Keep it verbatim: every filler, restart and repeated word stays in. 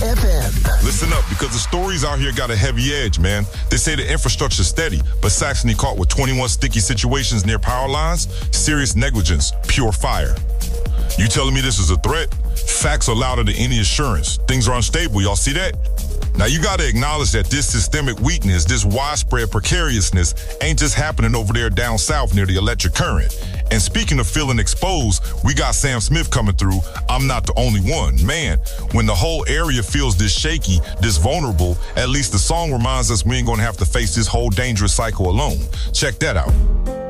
F M. Listen up, because the stories out here got a heavy edge, man. They say the infrastructure's steady, but Saxony caught with twenty-one sticky situations near power lines? Serious negligence, pure fire. You telling me this is a threat? Facts are louder than any assurance. Things are unstable, y'all see that? Now you gotta acknowledge that this systemic weakness, this widespread precariousness ain't just happening over there down south near the electric current. And speaking of feeling exposed, we got Sam Smith coming through. I'm not the only one. Man, when the whole area feels this shaky, this vulnerable, at least the song reminds us we ain't gonna have to face this whole dangerous cycle alone. Check that out.